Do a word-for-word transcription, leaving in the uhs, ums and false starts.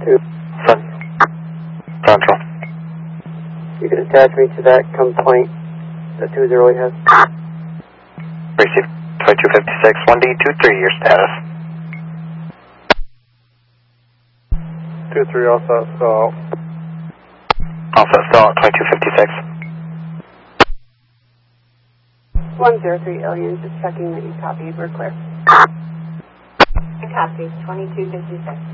Two. Sun. Central. You can attach me to that complaint that two zero eight has. Receive twenty-two fifty-six, one D two three, your status. two three, all set, still out. All set, still out, twenty-two fifty-six. one zero three Alien, just checking that you copied. We're clear. I copy, twenty-two fifty-six.